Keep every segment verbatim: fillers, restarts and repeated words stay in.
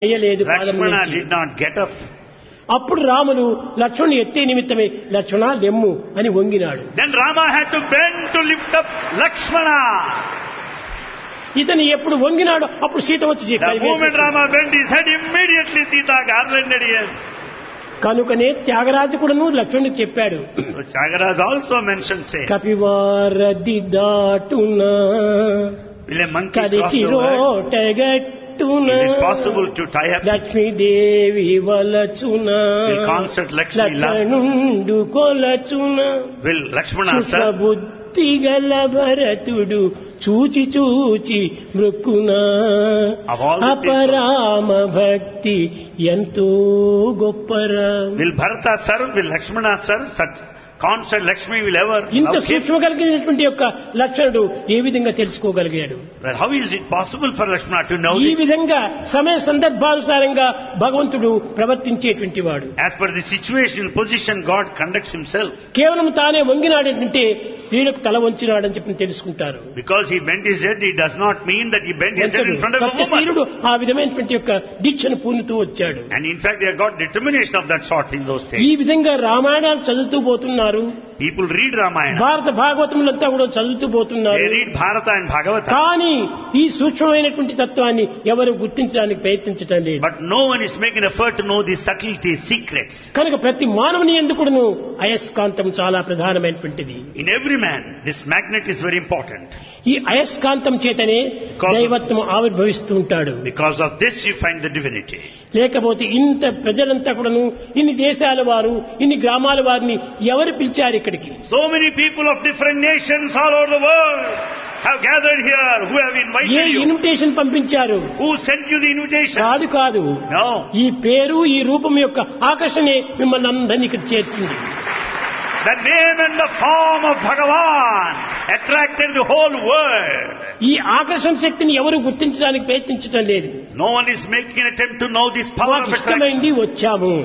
చేయలేదు. Lakshmana did not get up. అప్పుడు రాముడు లక్ష్మణుని ఎత్తే నిమిత్తమే లక్ష్మణ లెమ్ము అని వంగినాడు. Then Rama had to bend to lift up Lakshmana. ఇతను ఎప్పుడు వంగినాడో అప్పుడు సీత వచ్చి The moment Rama bent his head, immediately Sita garlanded him. కనుకనే త్యాగరాజకుడును లక్ష్మణుడికి చెప్పాడు. So Tyagaraja also mentioned, say, కపివారది దాటునా will a monkey cross కదికి the world? రోటగట్టునా Is it possible to tie up? Lakshmidevi వలచునా Will concert Lakshmi love? లక్ష్మణుండు కొలచునా Will Lakshmana serve? బుద్ధి గల భరతుడు చూచి చూచి మృక్కునా Of all the అపరామ భక్తి ఎంతో గొప్పరా. Will Bharata serve? Will Lakshmana serve? Such concert Lakshmi will ever ఇంత love him? సూక్ష్మ కలిగినటువంటి యొక్క లక్షణుడు ఏ విధంగా తెలుసుకోగలిగాడు? Well, how is it possible for Lakshmana to know ఈ this? విధంగా సమయ సందర్భానుసారంగా భగవంతుడు ప్రవర్తించేటువంటి వాడు. As per the situation, position, God conducts himself. కేవలం తానే వంగినాడంటే స్త్రీలకు తల వంచినాడని చెప్పి తెలుసుకుంటారు. Because he bent his head, it does not mean that he bent his head in front of a సత్యశీలుడు woman. ఆ విధమైనటువంటి యొక్క దీక్షను పూనుతూ వచ్చాడు. And in fact, they have got determination of that sort in those ఈ days. విధంగా రామాయణాలు చదువుతూ పోతున్నారు. People read Ramayana. భారత భాగవతములంతా కూడా చదువుతూ పోతున్నారు. They read Bharata and Bhagavata. కానీ ఈ సూక్ష్మమైనటువంటి తత్వాన్ని ఎవరు గుర్తించడానికి ప్రయత్నించటం లేదు. But no one is making effort to know the subtleties, secrets. కనుక ప్రతి మానవుని ఎందుకును అయస్కాంతం చాలా ప్రధానమైనటువంటిది. In every man, this magnet is very important. ఈ అయస్కాంతం చేతనే దైవత్వం ఆవిర్భవిస్తూ ఉంటాడు. Because of this, you find the divinity. లేకపోతే ఇంత ప్రజలంతా కూడాను ఇన్ని దేశాల వారు ఇన్ని గ్రామాల వారిని ఎవరు పిలిచారు ఇక్కడికి? So many people of different nations all over the world have gathered here, who have A invited you. Invitation పంపించారు? Who sent you the invitation? కాదు కాదు, No. ఈ పేరు ఈ రూపం యొక్క ఆకర్షణే మిమ్మల్ని అందరినీ ఇక్కడ చేర్చింది. The name and the form of Bhagavan attracted the whole world. ఈ ఆకర్షణ శక్తిని ఎవరు గుర్తించడానికి ప్రయత్నించడం లేదు. No one is making an attempt to know this power మాకు of ఇష్టమైంది attraction. వచ్చాము.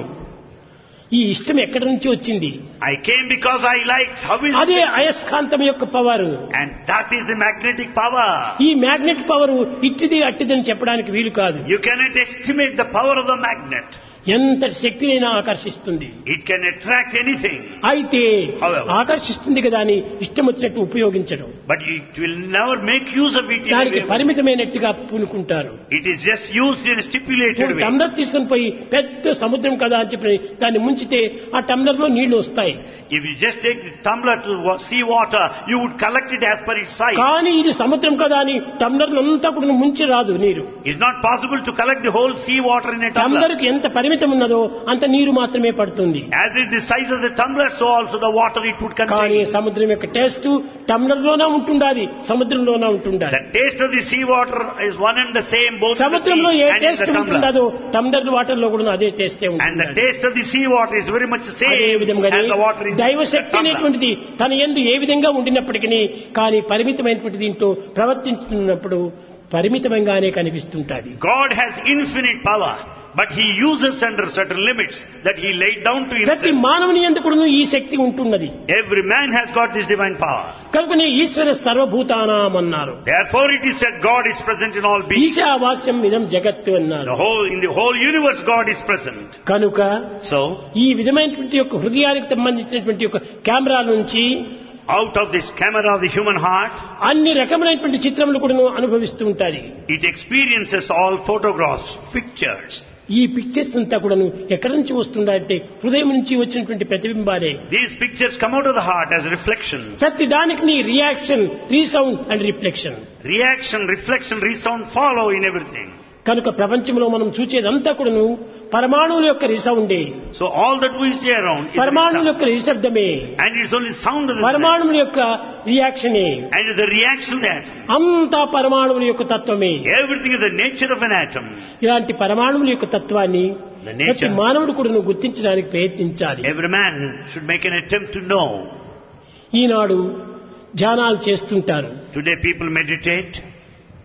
ఈ ఇష్టం ఎక్కడి నుంచి వచ్చింది? I came because I liked. How is అదే it? అయస్కాంతం యొక్క power. And that is the magnetic power. ఈ మ్యాగ్నెట్ పవర్ ఇట్టిది అట్టిదని చెప్పడానికి వీలు కాదు. You cannot estimate the power of the magnet. ఎంత శక్తినైనా ఆకర్షిస్తుంది. It can attract anything. అయితే However. ఆకర్షిస్తుంది కదా అని ఇష్టం వచ్చినట్టు ఉపయోగించడం, But it will never make use of it in a దానికి way. పరిమితమైనట్టుగా పూనుకుంటారు. It is just used in a stipulated way. Tumbler తీసుకుని పోయి పెద్ద సముద్రం కదా అని చెప్పి దాన్ని ముంచితే ఆ టంబ్లర్ లో నీళ్లు వస్తాయి. If you just take the tumbler to wa- sea water, you would collect it as per its size. కానీ ఇది సముద్రం కదా అని టంబ్లర్ అంతా కూడా ముంచి రాదు నీరు. It's not possible to collect the whole sea water in a tumbler. Tumbler కి ఎంత పరిమితం ఉన్నదో అంత నీరు మాత్రమే పడుతుంది. As is the size of the tumbler, so also the water it would కానీ contain. సముద్రం యొక్క టేస్ట్ టంబ్లర్ లోనే ఉంటుండాలి, సముద్రంలోనే ఉంటుండాలి. The taste of the sea water is one and the same both in the సముద్రంలో sea A and in taste the tumbler. ఉంటుండదో tumbler water లో కూడా అదే టేస్టే And the ఉంటుంది. taste of the sea water is very much the అదే same విధంగా as the water in the దైవశక్తి tumbler. అనేటువంటిది తన యందు ఏ విధంగా ఉండినప్పటికీ కానీ పరిమితమైనటువంటి దీంట్లో ప్రవర్తించుతున్నప్పుడు పరిమితంగానే కనిపిస్తుంటాది. God has infinite power, but He uses under certain limits that He laid down to ప్రతి Himself. మానవుని యందు కూడా ఈ శక్తి ఉంటున్నది. Every man has got this divine power. కనుకనే ఈశ్వర సర్వభూతానాం అన్నారు. Therefore it is said God is present in all beings. ఈశావాస్యం ఇదం జగత్తు అన్నారు. The whole, in the whole universe God is present. కనుక So, ఈ విధమైనటువంటి యొక్క హృదయానికి సంబంధించినటువంటి యొక్క కెమెరా నుంచి out of this camera of the human heart, అన్ని రకములైనటువంటి చిత్రములు కూడా అనుభవిస్తూ ఉంటాయి. it experiences all photographs, pictures. ఈ పిక్చర్స్ అంతా కూడా ఎక్కడి నుంచి వస్తుందంటే హృదయం నుంచి వచ్చినటువంటి ప్రతిబింబాలే. These pictures come out of the heart as reflection. ప్రతి దానికి నీ reaction, resound and reflection. Reaction, reflection, resound follow in everything. కనుక ప్రపంచంలో మనం చూచేదంతా కూడాను పరమాణువుల యొక్క రిసౌండే, So all that we see around is పరమాణువుల resound. యొక్క నిశ్శబ్దమే, And it's only sound of the sound. పరమాణువుల యొక్క రియాక్షనే. And it's the reaction that అంతా పరమాణువుల యొక్క తత్వమే. everything is the nature of an atom. ఇలాంటి పరమాణువుల యొక్క తత్వాన్ని The nature. ప్రతి మానవుడు కూడా గుర్తించడానికి ప్రయత్నించాలి. Every man should make an attempt to know. ఈనాడు ధ్యానాలు చేస్తుంటారు. Today people meditate.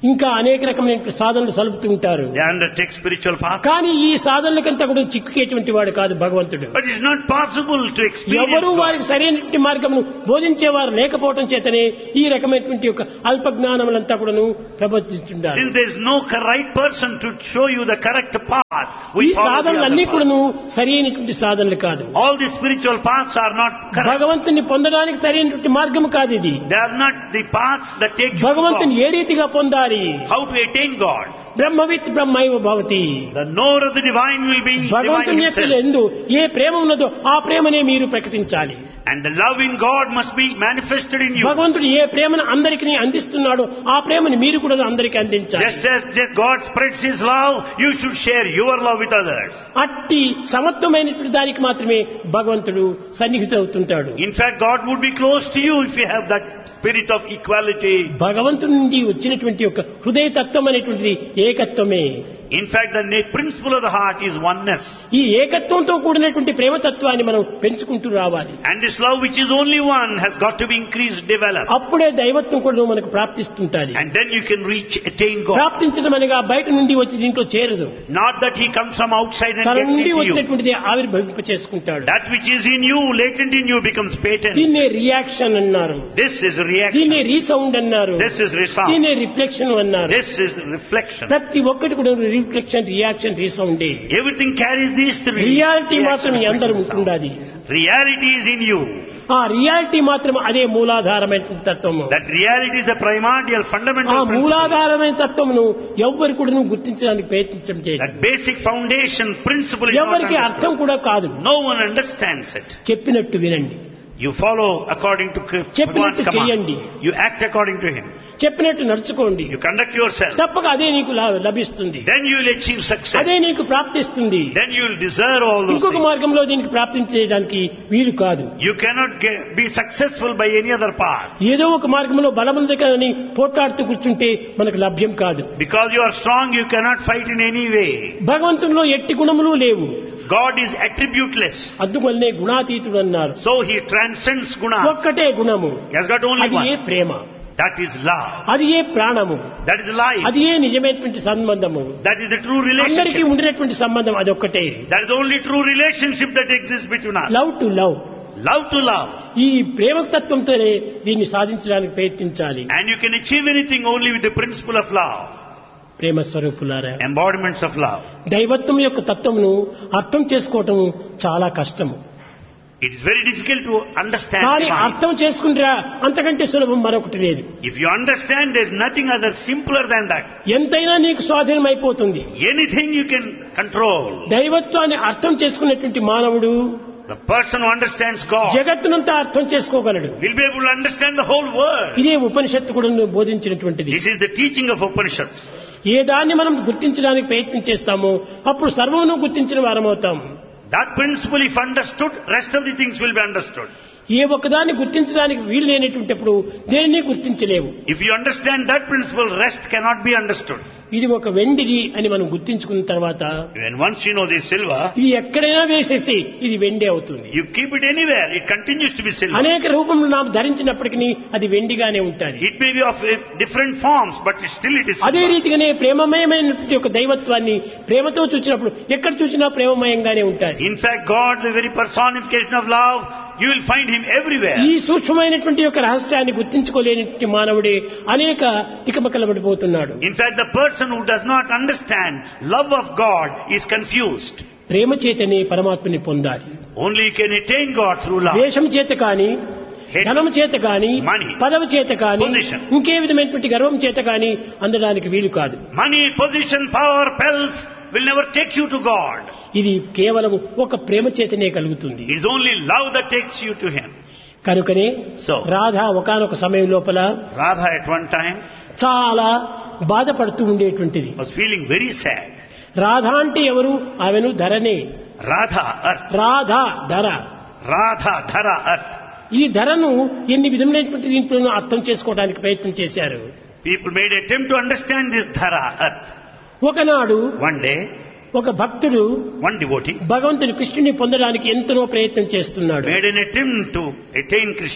ఇంకా అనేక రకమైన సాధనలు సలుపుతూ ఉంటారు. They undertake spiritual path. కానీ ఈ సాధనలకంతా కూడా చిక్కుకేటువంటి వాడు కాదు భగవంతుడు. But it's not possible to experience ఎవరు God. వారికి సరైన మార్గమును బోధించేవారు లేకపోవటం చేతనే ఈ రకమైనటువంటి ఒక అల్ప జ్ఞానములంతా కూడాను ప్రబోధిస్తుంటారు. Since there is no right person to show you the correct path, ఈ we follow the సాధనలన్నీ other path. కూడాను సరైనటువంటి సాధనలు కాదు. All the spiritual paths are not correct. భగవంతుని పొందడానికి సరైనటువంటి మార్గం కాదు ఇది. They are not the paths that take you to భగవంతుని God. ఏ రీతిగా పొందాలి? How to attain God. బ్రహ్మవిత్ బ్రహ్మైవ Bhavati. The knower of the divine will be divine భగవంతుని యొక్క himself. ఎందు ఏ ప్రేమ ఉన్నదో ఆ ప్రేమనే మీరు ప్రకటించాలి. And the love in God must be manifested in you. భగవంతుడు ఏ ప్రేమను అందరికీ అందిస్తున్నాడో ఆ ప్రేమను మీరు కూడా అందరికీ అందించాలి. Just as just God spreads His love, you should share your love with others. అట్టి సమత్వమైనటువంటి దానికి మాత్రమే భగవంతుడు సన్నిహితుడవుతుంటాడు. In fact, God would be close to you if you have that spirit of equality. భగవంతుడి నుండి వచ్చినటువంటి ఒక హృదయ తత్వం అనేటువంటిది ఏకత్వమే. In fact, the na- principle of the heart is oneness. ఈ ఏకత్వంతో కూడినటువంటి ప్రేమతత్వాన్ని మనం పెంచుకుంటూ రావాలి. And this love which is only one has got to be increased, developed. అప్పుడే దైవత్వం కూడా మనకు ప్రాప్తిస్తుంటుంది. And then you can reach, attain God. ప్రాప్తించడం అనగా బయట నుండి వచ్చి దీంట్లో చేరదు. Not that He comes from outside and తన gets నుండి into you. వచ్చినటువంటిది ఆవిర్భవింప చేసుకుంటాడు. That which is in you, latent in you, becomes patent. దీన్నే రియాక్షన్ అన్నారు. This is దీన్నే reaction. రీసౌండ్ అన్నారు. This is resound. దీన్నే రిఫ్లెక్షన్ అన్నారు. This is reflection. ప్రతి ఒక్కటి కూడా reflection, reaction, రీసౌండే. Everything carries these three. Reality మాత్రం Reaction, అందరూ reflection, ఉంటుండాలి. sound. Reality is in you. ఆ రియాలిటీ మాత్రం అదే మూలాధారమైన తత్వము. That reality is the primordial, ఆ fundamental principle. మూలాధారమైన తత్వమును ఎవ్వరు కూడా గుర్తించడానికి ప్రయత్నించడం చేయదు. That basic foundation principle is not ఎవరికి అర్థం understood. కూడా కాదు. No one understands it. చెప్పినట్టు వినండి, You follow according to Bhagwan's చెప్పినట్టు command. చేయండి. You act according to Him. చెప్పినట్టు నడుచుకోండి. You conduct yourself. తప్పక అదే నీకు లా- లభిస్తుంది. Then you will achieve success. అదే నీకు ప్రాప్తిస్తుంది. Then you will deserve all those ఇంకొక things. మార్గంలో దీనికి ప్రాప్తించేయడానికి వీలు కాదు. You cannot get, be successful by any other path. ఏదో ఒక మార్గంలో బలముంది కానీ పోట్లాడుతూ కూర్చుంటే మనకు లభ్యం కాదు. Because you are strong, you cannot fight in any way. భగవంతునిలో ఎట్టి గుణములు లేవు. God is attributeless. అందువల్లనే గుణాతీతుడు అన్నారు. So He transcends gunas. ఒక్కటే గుణము, He has got only అది ఏ one. Prema, That is love. అది ఏ ప్రాణము, That is life. అది ఏ నిజమైనటువంటి సంబంధము. That is the true అందరికీ relationship. ఉండినటువంటి సంబంధం అదొక్కటే. That is the only true relationship that exists between us. Love to love. Love to love. ఈ ప్రేమ తత్వంతోనే దీన్ని సాధించడానికి ప్రయత్నించాలి. And you can achieve anything only with the principle of love. ప్రేమ స్వరూపులారా, Embodiments of love. దైవత్వం యొక్క తత్వమును అర్థం చేసుకోవటం చాలా కష్టము. It is very difficult to understand. కానీ divine. అర్థం చేసుకుంటా అంతకంటే సులభం మరొకటి లేదు. If you understand, there is nothing other simpler than that. ఎంతైనా నీకు స్వాధీనం అయిపోతుంది. Anything you can control. దైవత్వాన్ని అర్థం చేసుకున్నటువంటి మానవుడు The person who understands God జగత్తునంతా అర్థం చేసుకోగలడు. will be able to understand the whole world. ఇదే ఉపనిషత్తు కూడా బోధించినటువంటిది. This is the teaching of Upanishads. ఏ దాన్ని మనం గుర్తించడానికి ప్రయత్నం చేస్తామో అప్పుడు సర్వమును గుర్తించిన వారమవుతాం. That principle, if understood, rest of the things will be understood. ఏ ఒక్కదాన్ని గుర్తించడానికి వీలు లేనటువంటిప్పుడు దేనిని గుర్తించలేవు. If you understand that principle, rest cannot be understood. ఇది ఒక వెండిది అని మనం గుర్తించుకున్న తర్వాత When once you know this silver, ఇది ఎక్కడైనా వేసేసి ఇది వెండి అవుతుంది. you keep it anywhere, it continues to be silver. అనేక రూపంలో நாம் ధరించినప్పటికీ అది వెండిగానే ఉంటుంది. It may be of uh, different forms, but still it is అదే silver. రీతిగానే ప్రేమమయమైనటువంటి ఒక దైవత్వాన్ని ప్రేమతో చూసినప్పుడు ఎక్కడ చూసినా ప్రేమమయంగానే ఉంటాయి. In fact, God, the very personification of love, you will find Him everywhere. ఈ సూక్ష్మమైనటువంటి యొక్క రహస్యాన్ని గుర్తించుకోలేనటువంటి మానవుడే అనేక తికమకలు పడిపోతున్నాడు. In fact, the person who does not understand love of God is confused. ప్రేమ చేతనే పరమాత్మని పొందాలి. Only you can attain God through love. ద్వేషం చేత కానీ, ధనం చేత కానీ, Money. పదవి చేత కానీ, Position. ఇంకే విధమైనటువంటి గర్వం చేత కానీ అందడానికి వీలు కాదు. Money, position, power, pelf will never take you to God. ఇది కేవలం ఒక ప్రేమ చేతనే కలుగుతుంది. It is only love that takes you to Him. కనుకనే So, రాధ ఒకానొక సమయం లోపల Radha at one time చాలా బాధపడుతూ ఉండేటువంటిది. was feeling very sad. Radha అంటే ఎవరు? ఆమెను ధరనే. Radha, earth. రాధ ధర. Radha, Dhara, earth. ఈ ధరను ఎన్ని విధములైనటువంటి దీంట్లోనూ అర్థం చేసుకోవడానికి ప్రయత్నం చేశారు. People made attempt to understand this Dhara, earth. ఒకనాడు One day, ఒక భక్తుడు one devotee భగవంతుని కృష్ణుని పొందడానికి ఎంతనో ప్రయత్నం చేస్తున్నాడు. made an attempt to attain Krishna.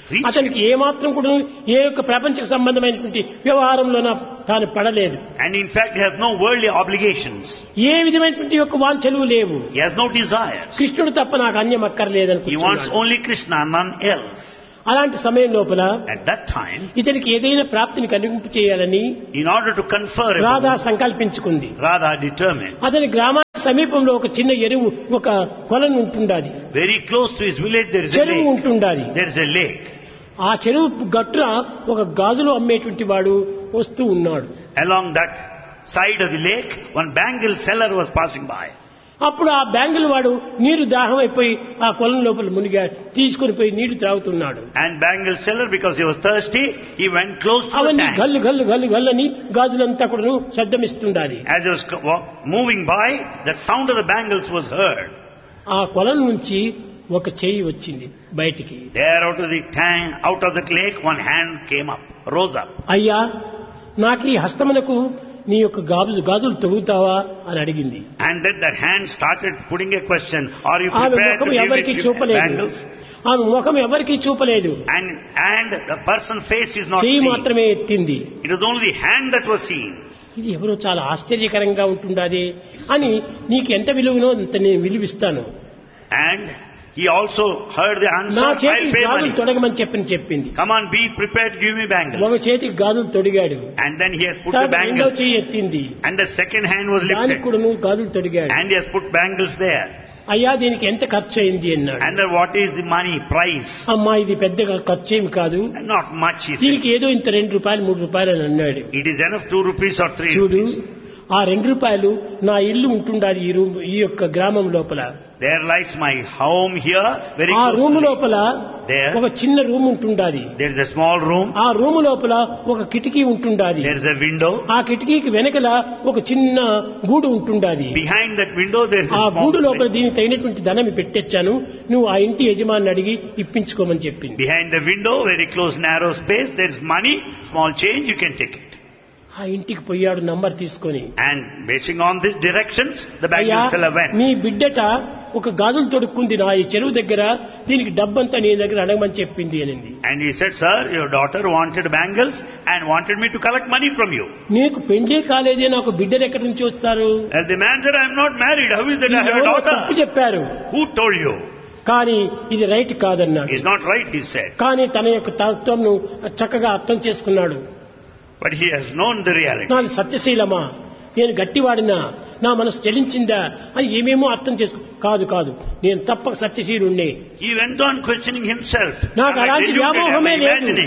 Reach- అతనికి ఏమాత్రం కూడా ఏ యొక్క ప్రపంచ సంబంధమైనటువంటి వ్యవహారంలోన తాను పడలేదు. And in fact, he has no worldly obligations. ఏ విధమైనటువంటి యొక్క వాంఛలు లేవు. He has no desires. కృష్ణుడు తప్ప నాకు అన్యం He wants అక్కర్లేదనుకుంటున్నాడు. only Krishna, none else. అలాంటి సమయం లోపల At that time, ఇతనికి ఏదైనా ప్రాప్తిని కలిగింపు చేయాలని in order to confer, Radha upon- సంకల్పించుకుంది. Radha determined. అతని గ్రామానికి సమీపంలో ఒక చిన్న ఎరువు ఒక కొలను ఉంటుండాది, Very close to his village, there is a చెరువు lake. ఉంటుండాది. There is a lake. ఆ చెరువు గట్టున ఒక గాజులు అమ్మేటువంటి వాడు వస్తూ ఉన్నాడు. Along that side of the lake, one bangle seller was passing by. అప్పుడు ఆ బ్యాంగుల వాడు నీరు దాహం అయిపోయి ఆ కొలం లోపల మునిగా తీసుకుని పోయి నీళ్లు త్రాగుతున్నాడు. And bangle seller, because he was thirsty, he went close to the అవన్నీ tank. గల్లు గల్లు గల్లు గల్లని గాజులంతా కూడా శబ్దమిస్తుండాలి. As he was co- wa- moving by, the sound of the bangles was heard. ఆ కొలం నుంచి ఒక చెయ్యి వచ్చింది బయటికి. There out of the tank, out of the lake, one hand came up, rose up. అయ్యా, నాకు ఈ హస్తమునకు నీ యొక్క గాజు గాజులు తొడుగుతావా అని అడిగింది. And then that hand started putting a question, are you ఆమె prepared ముఖం to give ఎవరికి it to చూపలేదు. bangles? ఆమె ముఖం ఎవరికి చూపలేదు. And, and the person's face is not చెయ్యి seen. మాత్రమే ఎత్తింది. It was only the hand that was seen. ఇది ఎవరో చాలా ఆశ్చర్యకరంగా ఉంటుండాది అని నీకు ఎంత విలువనో అంత నేను విలువిస్తాను. And he also heard the answer, నా I'll చేతికి pay గాజులు money. తొడగమని చెప్పని చెప్పింది. Come on, be prepared, give me ఒక bangles. చేతికి గాజులు తొడిగాడు. And then he has put the తర్వాత రెండో bangles. చెయ్యి ఎత్తింది. And the second hand was దానికి lifted. కూడా నువ్వు గాజులు తొడిగాడు. And he has put bangles there. అయ్యా, దీనికి ఎంత ఖర్చు అయింది అన్నాడు. And then what is the money price? అమ్మా, ఇది పెద్దగా ఖర్చు ఏమి కాదు, And not much, he said. దీనికి ఏదో ఇంత రెండు రూపాయలు మూడు రూపాయలు అని అన్నాడు. It is enough two rupees or three చూడు, rupees. ఆ రెండు రూపాయలు నా ఇల్లు ఉంటుండాలి ఈ రూమ్ ఈ యొక్క గ్రామం లోపల. There lies my home here, very ఆ close రూమ్ to me. లోపల There. ఒక చిన్న రూమ్ ఉంటుండాలి. There is a small room. ఆ రూమ్ లోపల ఒక కిటికీ ఉంటుండాలి. There is a window. ఆ కిటికీకి వెనకల ఒక చిన్న గూడు ఉంటుండాలి. Behind that window there is ఆ a small గూడు లోపల place. దీనికి తగినటువంటి ధనం పెట్టించాను, నువ్వు ఆ ఇంటి యజమాని అడిగి ఇప్పించుకోమని చెప్పింది. Behind the window, very close narrow space, there is money, small change, you can take it. ఆ ఇంటికి పోయాడు నంబర్ తీసుకొని. And basing on these directions, the అయ్యా, bangle seller went. నీ బిడ్డట ఒక గాజులు తొడుక్కుంది నా ఈ చెరువు దగ్గర, దీనికి డబ్బంతా నీ దగ్గర అడగమని చెప్పింది అనింది. And he said, sir, your daughter wanted bangles and wanted me to collect money from you. నీకు పెళ్లి కాలేదే, నాకు బిడ్డలు ఎక్కడి నుంచి వస్తారు? And the man said, I am not married. How is that I have a ఎవరో తప్పు daughter? చెప్పారు, Who told you? కానీ ఇది రైట్ కాదన్నాడు. It's not right, he said. కానీ తన యొక్క తత్వంను చక్కగా అర్థం చేసుకున్నాడు. But he has known the reality. నాది సత్యశీలమా, నేను గట్టివాడినా, నా మనసు చలించిందా అని ఏమేమో అర్థం చేసుకో. కాదు కాదు, నేను తప్పక సత్యశీలుణ్ణి. He went on questioning himself. నాకు Am I అలాంటి deluded? Am I వ్యామోహమే లేదు, imagining?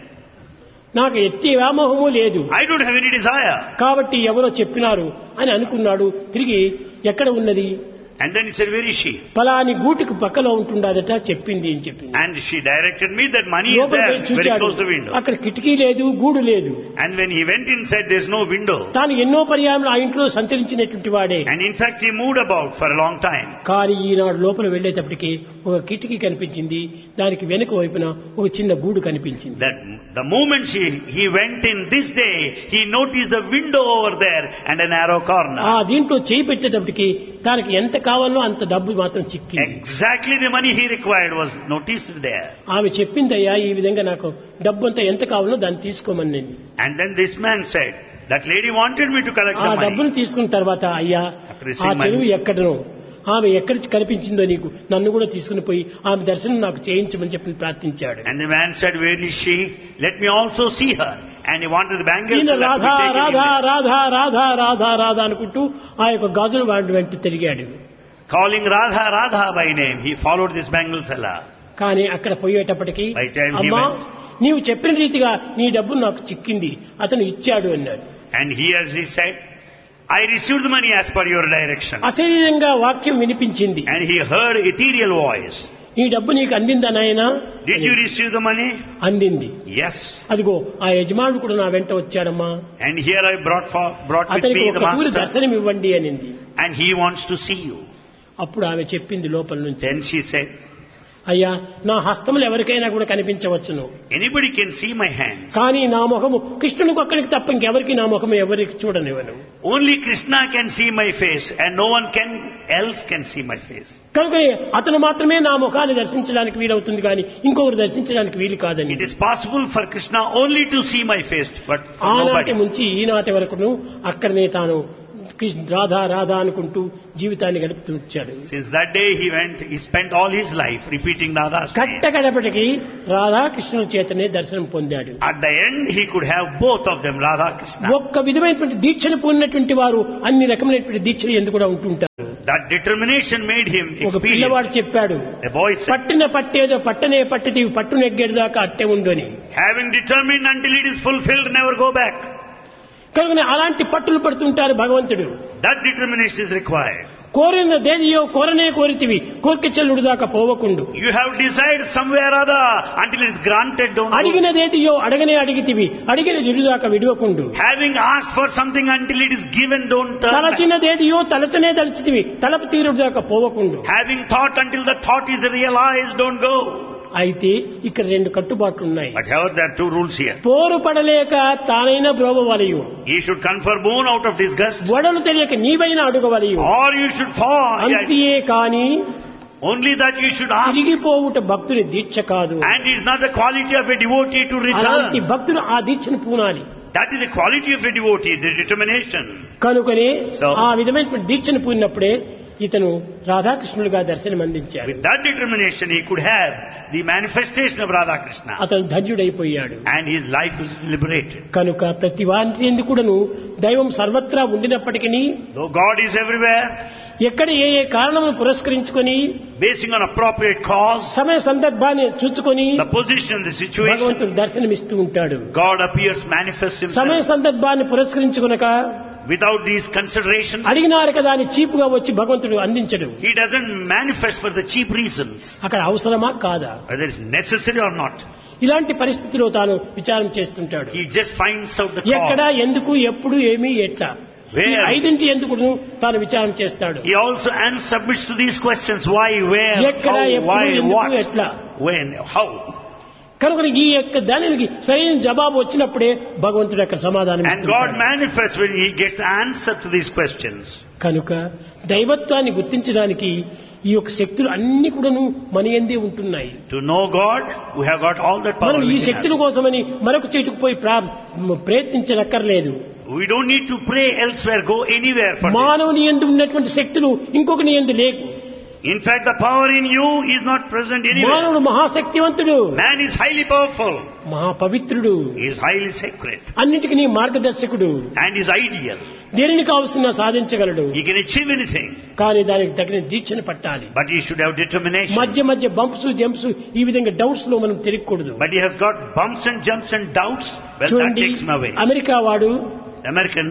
నాకు ఎత్తి వ్యామోహము లేదు, I don't have any desire. కాబట్టి ఎవరో చెప్పినారు అని అనుకున్నాడు. తిరిగి ఎక్కడ ఉన్నది? And then he said, where is she? పలాని గూటికి పక్కలో ఉంటుండదట చెప్పింది అని చెప్పింది. And she directed me that money is లోపలికి there, వెళ్ళి very చూచాడు, close to the window. అక్కడ కిటికీ లేదు, గూడు లేదు. And when he went inside, there's no window. తాను ఎన్నో పర్యాయంలో ఆ ఇంట్లో సంచరించినటువంటి వాడే. And in fact, he moved about for a long time. కానీ ఈనాడు లోపల వెళ్లేటప్పటికి ఒక కిటికీ కనిపించింది, దానికి వెనుక వైపున ఒక చిన్న గూడు కనిపించింది. That the moment she, he went in this day, he noticed the window over there and a narrow ఆ corner. దీంట్లో చేయి పెట్టేటప్పటికి తనకి ఎంత కావాలో అంత డబ్బు మాత్రం చిక్కింది. Exactly the money he required was noticed there. ఆమె చెప్పిందయ్యా, ఈ విధంగా నాకు డబ్బు అంతా ఎంత కావాలో దాన్ని తీసుకోమని నేను. And then this man said, that lady wanted me to collect ఆ the డబ్బును money. తీసుకున్న తర్వాత, అయ్యా After ఆ receiving చెరువు money. ఎక్కడనో, ఆమె ఎక్కడి కనిపించిందో నీకు, నన్ను కూడా తీసుకుని పోయి ఆమె దర్శనం నాకు చేయించమని చెప్పి ప్రార్థించాడు. And the man said, where is she? Let me also see her. And he wanted the bangles ఈయన to be Radha taken in Radha there. Radha Radha Radha Radha అనుకుంటూ ఆ యొక్క గాజుల వాడి వెంట తిరిగాడు. Calling Radha Radha by name, he followed this bangle seller. కానీ అక్కడ పోయేటప్పటికి, By time he అమ్మా went. నీవు చెప్పిన రీతిగా నీ డబ్బు నాకు చిక్కింది, అతను ఇచ్చాడు అన్నాడు. And here he said, I received the money as per your direction. అశరీరంగా వాక్యం వినిపించింది. And he heard ethereal voice. ఈ డబ్బు నీకు అందిందా నాయనా? Did you receive the money? అందింది. Yes. అదిగో ఆ యజమానుడు కూడా నా వెంట వచ్చాడమ్మా, And here I brought for, brought with అతనికి me ఒక the తూరి master. దర్శనం ఇవ్వండి అనింది. And he wants to see you. అప్పుడు ఆమె చెప్పింది లోపల నుంచి, Then she said, అయ్యా నా హస్తములు ఎవరికైనా కూడా కనిపించవచ్చును, Anybody can see my hands. కానీ నా ముఖము కృష్ణునికి ఒక్కరికి తప్ప ఇంకెవరికి నా ముఖము ఎవరికి చూడనివ్వను. Only Krishna can see my face and no one can else can see my face. కనుక అతను మాత్రమే నా ముఖాన్ని దర్శించడానికి వీలవుతుంది, కానీ ఇంకొకరు దర్శించడానికి వీలు కాదని. It is possible for Krishna only to see my face, but for ఆనాటి nobody. నుంచి ఈనాటి వరకును అక్కడనే తాను కృష్ణ రాధా రాధా అనుకుంటూ జీవితాన్ని గడుపుతూ వచ్చాడు. Since that day he went, he spent all his life repeating Radha's name. కట్టకడపటికి Radha కృష్ణుల చేతనే దర్శనం పొందాడు. At the end he could have both of them, Radha Krishna. ఒక్క విధమైనటువంటి దీక్షను పొందినటువంటి వారు అన్ని రకమైనటువంటి దీక్షలు ఎందుకు కూడా ఉంటుంటారు. That determination made him ఒక పిల్లవాడు experience. చెప్పాడు, The boy said, పట్టిన పట్టేదో పట్టనే పట్టిది పట్టు నెగ్గేదాకా అట్టే ఉండు అని. having determined until it is fulfilled, never go back. కనుక అలాంటి పట్టులు పడుతుంటారు భగవంతుడు. That determination is required. కోరిన దేనియో కోరనే కోరితివి కోరిక చెల్లుడు దాకా పోవకుండు. You have desired somewhere or other until it is granted, don't go. అడిగినదేదియో అడగనే అడిగితివి అడిగిన దిడుదాకా విడువకుండు. Having asked for something until it is given, don't turn back. తలచినదేదియో తలచనే తలచితివి తలపు తీరుడు దాకా పోవకుండు. Having thought until the thought is realized, don't go. అయితే ఇక్కడ రెండు కట్టుబాట్లు ఉన్నాయి. But however, there are two rules here. పోరు పడలేక తానైనా బ్రోవవలయు, He should confer boon out of disgust, వడలు తెలియక నీవైనా అడుగవలయు. or you should fall. అంతియే కాని Only that you should ask. తిరిగిపోవుట భక్తుని దీక్ష కాదు. And it is not the quality of a devotee to అలాంటి return. భక్తులు ఆ దీక్షను పూనాలి. That is the quality of a devotee, the determination. కనుకనే So- ఆ విధమైన దీక్షను పూనినప్పుడే ఇతను రాధాకృష్ణులుగా దర్శనం అందించాడు. With that determination, he could have the manifestation of Radha Krishna. అతను ధన్యుడైపోయాడు. And his life was liberated. కనుక ప్రతి వారి ఎందుకు కూడాను దైవం సర్వత్రా ఉండినప్పటికీ Though God is everywhere, ఎక్కడ ఏ ఏ కారణమును పురస్కరించుకొని basing on appropriate cause, సమయ సందర్భాన్ని చూసుకొని the position, the situation, భగవంతుడు దర్శనమిస్తూ ఉంటాడు. God appears, manifests సమయ himself. సందర్భాన్ని పురస్కరించుకొనక Without these considerations, అడిగినారు కదా అని చీపుగా వచ్చి భగవంతుడు అందించడు. he doesn't manifest for the cheap reasons, అక్కడ అవసరమా కాదా? whether it's necessary or not. ఇలాంటి పరిస్థితిలో తాను విచారం చేస్తుంటాడు. He just finds out the ఎక్కడ cause. ఎందుకు ఎప్పుడు ఏమి ఎట్లా ఈ Where? ఐదింటి ఎందుకు తాను విచారం చేస్తాడు. He also and submits to these questions: why, where, ఎక్కడ how, ఎప్పుడు why, ఎందుకు what, ఎట్లా. when, how. కనుక ఈ యొక్క దానికి సరైన జవాబు వచ్చినప్పుడే భగవంతుడు యొక్క సమాధానం And God ఇస్తుంటాడు. manifests when he gets the answer to these questions. కనుక దైవత్వాన్ని గుర్తించడానికి ఈ యొక్క శక్తులు అన్ని కూడాను మన యందే ఉంటున్నాయి. To know God, we have got all that power మనం ఈ within శక్తుల us. కోసమని మరొక చోటుకు పోయి ప్రా- ప్రయత్నించనక్కర్లేదు. We don't need to pray elsewhere, go anywhere for this. మానవుని యందు ఉన్నటువంటి శక్తులు ఇంకొకని యందు లేవు. In fact, the power in you is not present anywhere. మానవుడు మహాశక్తివంతుడు, Man is highly powerful. మహాపవిత్రుడు, He is highly sacred అన్నిటికీ నీ మార్గదర్శకుడు, and is ideal. దేనిని కావలసిన సాధించగలడు. He can achieve anything, కానీ దానికి తగిన దీక్షను పట్టాలి. but he should have determination. మధ్య మధ్య బంప్స్ జంప్స్ ఈ విధంగా డౌట్స్ లో మనం తిరగకూడదు. But he has got bumps and jumps and doubts. Well, that చూడండి, takes him away. అమెరికా వాడు American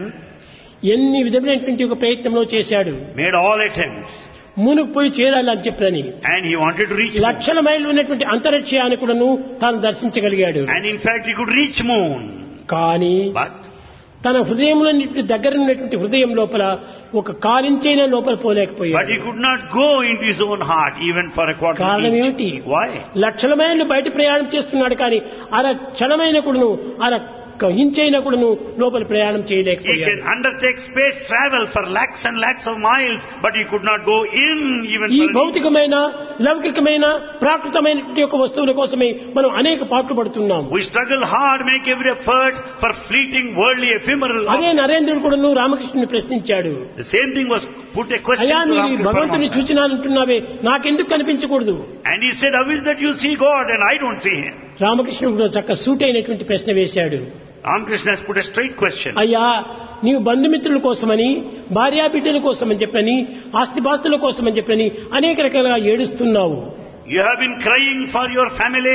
ఎన్ని విధమైనటువంటి ఒక ప్రయత్నంలో చేశాడు. made all attempts, మునుకు పోయి చేరాలి అని చెప్పని and he wanted to reach moon. లక్షల మైళ్ళు ఉన్నటువంటి అంతరిక్షయాన్ని కూడాను తాను దర్శించగలిగాడు. And in fact, he could reach moon. కానీ But తన హృదయంలో దగ్గర ఉన్నటువంటి హృదయం లోపల ఒక కాలించైనా లోపల but పోలేకపోయాడు. he could not go into his own heart even for a quarter కారణం inch. ఏమిటి? Why? లక్షల మైళ్ళు బయట ప్రయాణం చేస్తున్నాడు కానీ అర క్షణమైన కూడాను అర ఇంచైనా కూడాను లోపల ప్రయాణం He చేయలేకపోయాడు. can undertake space travel for lakhs and lakhs of miles, but he could not go in even ఈ for an inch. భౌతికమైన లౌకికమైన ప్రాకృతమైనటువంటి యొక్క వస్తువుల కోసమే మనం అనేక పాటలు పడుతున్నాం. We struggle hard, make every effort for fleeting, worldly, ephemeral. అదే నరేంద్రుడు కూడాను రామకృష్ణుని ప్రశ్నించాడు. The same thing was put a question అయ్యా to మీరు ఈ Ramkrishna భగవంతుని Paramahamsa. చూచినానంటున్నావే నాకెందుకు కనిపించకూడదు? And he said, how is that you see God and I don't see him? రామకృష్ణుడు కూడా చక్క సూట్ అయినటువంటి ప్రశ్న వేశాడు. Ramkrishna has put a straight question. అయ్యా నీవు బంధుమిత్రుల కోసమని భార్యా బిడ్డల కోసమని చెప్పని ఆస్తిపాస్తుల కోసమని చెప్పని అనేక రకాలుగా ఏడుస్తున్నావు. You have been crying for your family,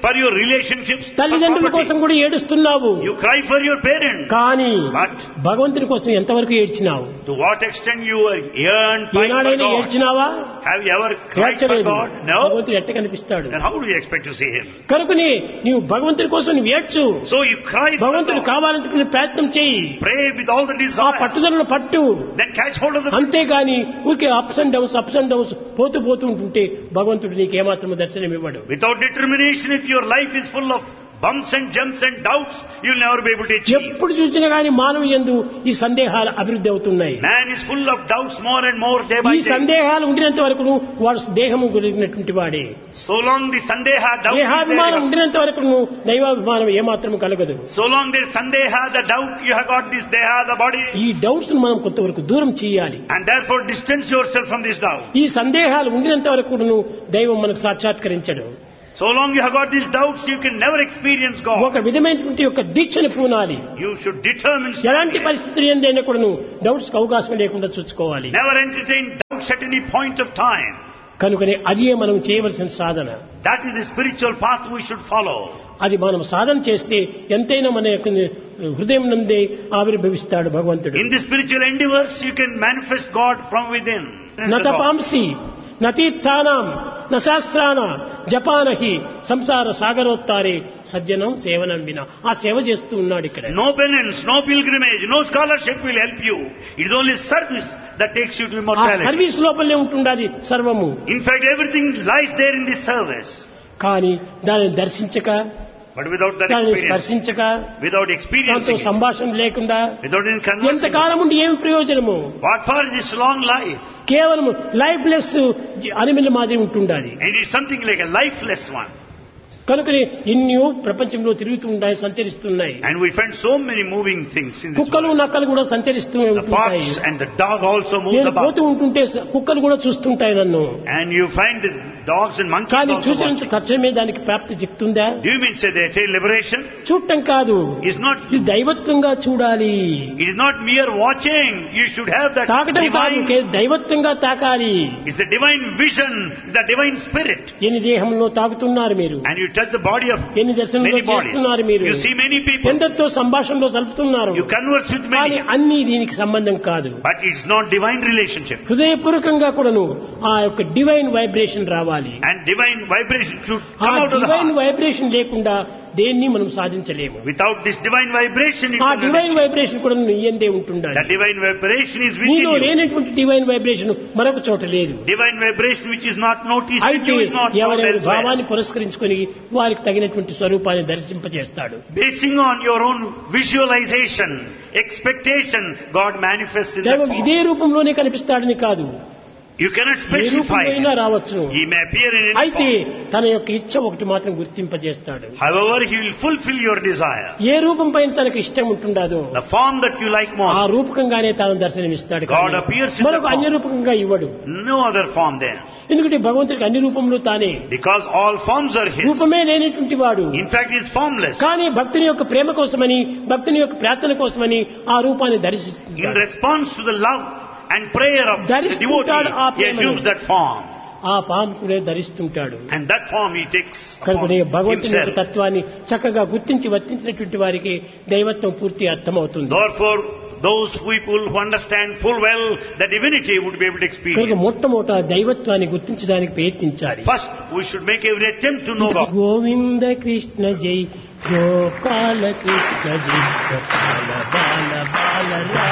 for your relationships, for తల్లిదండ్రుల property. కోసం కూడా ఏడుస్తున్నావు. You cry for your parents. కానీ But భగవంతుని కోసం ఎంతవరకు ఏడ్చినావు? to what extent you are yearned by ఏనాడైనా God? ఏడ్చినావా? Have you ever cried for ఏడ్చలేదు. God? No. భగవంతుడు ఎట్ట కనిపిస్తాడు? Then how do you expect to see Him? కనుకని నీవు భగవంతుని కోసం నువ్వు ఏడ్చు. So you cry for భగవంతుడు God. కావాలనుకునే ప్రయత్నం చేయి. Pray with all the ఆ desire. పట్టుదలను పట్టు. Then catch hold of the. అంతేగాని ఊరికే ups and downs ups and downs పోతూ పోతూ ఉంటుంటే భగవంతుడు నీకు ఏమాత్రం దర్శనం ఇవ్వడు. Without determination, if your life is full of bumps and jumps and doubts, you'll never be able to achieve. ఎప్పుడు చూసినా గాని మానవ యందు ఈ సందేహాలు అభివృద్ధి అవుతున్నాయి. Man is full of doubts more and more day by ఈ day. సందేహాలు ఉండినంత వరకు వాడు దేహము గురినటువంటి వాడే. So long the sandeha doubt is దేహాభిమానం there, ఉండినంత వరకు దైవాభిమానం ఏమాత్రం కలగదు. so long there is sandeha, the doubt, you have got this deha, the body, ఈ డౌట్స్ మనం కొంతవరకు దూరం చేయాలి. and therefore distance yourself from this doubt. ఈ సందేహాలు ఉండినంత వరకు దైవం మనకు సాక్షాత్కరించడు. So long you have got these doubts, you can never experience God. ఒక విధమైనటువంటి యొక్క దీక్షను పూనాలి. You should determine, ఎలాంటి పరిస్థితులు ఏందైనా కూడా డౌట్స్ అవకాశం లేకుండా చూసుకోవాలి. never entertain doubts at any point of time. కనుకనే అదే మనం చేయవలసిన సాధన. That is the spiritual path we should follow. అది మనం సాధన చేస్తే ఎంతైనా మన యొక్క హృదయం నందే ఆవిర్భవిస్తాడు భగవంతుడు. In the spiritual endeavors, you can manifest God from within. నతపాంసి నతీర్థానాం నశాస్త్రాన జపానహి సంసార సాగరోత్తారే సజ్జనం సేవనం వినా. ఆ సేవ చేస్తూ ఉన్నాడు ఇక్కడ. No penance, no pilgrimage, no scholarship will help you. It is only service that takes you to ఆ immortality. సర్వీస్ లోపలనే ఉంటుండాలి సర్వము. In fact, everything lies there in this service. కానీ దానిని దర్శించక, But without that దానిని experience, స్పర్శించక, without దాంతో experiencing it, సంభాషణ లేకుండా without any conversing, ఎంతకాలం ఉండి ఏమి ప్రయోజనము? what for is this long life? కేవలం లైఫ్ లెస్ అనిమల్ మాదిరి ఉంటుండాలి. And it is something like a lifeless one. కనుకని ఎన్నో ప్రపంచంలో తిరుగుతూ ఉన్నాయి, సంచరిస్తున్నాయి. And we find so many moving things in this కుక్కలు world. నక్కలు కూడా సంచరిస్తూ The ఉంటుంటాయి. fox and the dog also moves నేను about. పోతూ ఉంటుంటే కుక్కలు కూడా చూస్తుంటాయి నన్ను. And you find the dogs and monkeys కానీ also చూసినంత watching. తక్షణమే దానికి ప్రాప్తి చెప్తుందా? Do you mean say they attain liberation? చూడటం కాదు, It's not, ఇది దైవత్వంగా చూడాలి. it is not mere watching. You should have that తాకటం కాదు, divine, K- దైవత్వంగా తాకాలి. it's the divine vision, the divine spirit. ఎన్ని దేహంలో తాకుతున్నారు మీరు, And you touch the body of ఎన్ని దర్శనంలో many bodies. చేస్తున్నారు మీరు, You see many people. ఎందరితో సంభాషణలో సలుపుతున్నారు. You converse with కానీ many. అన్ని దీనికి సంబంధం కాదు. But it's not divine relationship. హృదయపూర్వకంగా కూడాను ఆ యొక్క డివైన్ వైబ్రేషన్ రావాలి. And divine vibration should ఆ come out of the divine heart. Vibration లేకుండా దేన్ని మనం సాధించలేము. Without this divine vibration, you ఆ cannot డివైన్ achieve. వైబ్రేషన్ కూడా నీయందే ఉంటుండాలి. That divine vibration is within నీలో you. లేనటువంటి డివైన్ వైబ్రేషన్ మరొక చోట లేదు. Divine vibration which is not noticed in అయితే you is not found ఎవరెవరి elsewhere. భావాన్ని పురస్కరించుకొని వారికి తగినటువంటి స్వరూపాన్ని దర్శింపజేస్తాడు. Basing on your own visualization, expectation, God manifests in that దైవం form. ఇదే రూపంలోనే కనిపిస్తాడని కాదు, You cannot ఏ specify. రూపంలో రావచ్చును. He may appear in any అయితే form. తన యొక్క ఇచ్చ ఒకటి మాత్రం గుర్తింపజేస్తాడు. However, He will fulfill your desire. ఏ రూపం పైన తనకు ఇష్టం ఉంటుండదో The form that you like ఆ most. రూపకంగానే తాను దర్శనమిస్తాడు. God కానీ appears in మరొక the form. అన్య రూపకంగా ఇవ్వడు. No other form there. ఎందుకంటే భగవంతుడికి అన్ని రూపంలో తానే, Because all forms are His. రూపమే లేనటువంటి వాడు. In fact, He is formless. కానీ భక్తుని యొక్క ప్రేమ కోసమని, భక్తుని యొక్క ప్రార్థన కోసమని ఆ రూపాన్ని In దర్శిస్తున్నాడు. response to the love and prayer of the ధరిస్తుంటాడు ఆ devotee, He ప్రేమను. assumes that form. ఆ పాముకునే ధరిస్తుంటాడు. And that form He takes upon కనుకనే భగవంతుని యొక్క Himself. తత్వాన్ని చక్కగా గుర్తించి వర్తించినటువంటి వారికి దైవత్వం పూర్తి అర్థమవుతుంది. Therefore, those people who understand full well the divinity would be able to కనుక experience. మొట్టమొదట దైవత్వాన్ని గుర్తించడానికి ప్రయత్నించాలి. First, we should make every attempt to know God. Govinda Krishna జై, గోపాల కృష్ణ జై, గోపాల బాల బాల రా